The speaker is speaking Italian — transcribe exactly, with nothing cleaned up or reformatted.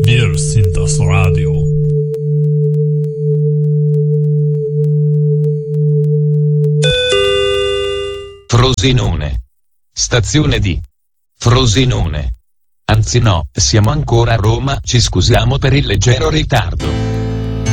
Wir sind das Radio. Frosinone. Stazione di Frosinone. Anzi no, siamo ancora a Roma, ci scusiamo per il leggero ritardo.